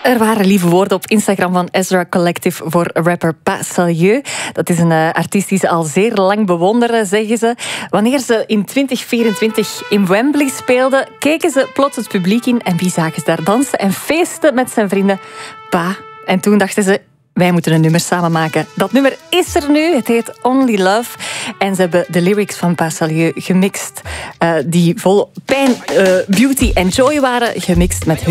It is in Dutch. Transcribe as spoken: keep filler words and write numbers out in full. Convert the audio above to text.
Er waren lieve woorden op Instagram van Ezra Collective voor rapper Pas Salieu. Dat is een uh, artiest die ze al zeer lang bewonderen, zeggen ze. Wanneer ze in twintig vierentwintig in Wembley speelden, keken ze plots het publiek in en wie zagen ze daar dansen en feesten met zijn vrienden? Pa. En toen dachten ze, wij moeten een nummer samen maken. Dat nummer is er nu. Het heet Only Love. En ze hebben de lyrics van Pas Salieu gemixt. Uh, die vol pijn, uh, beauty en joy waren. Gemixt met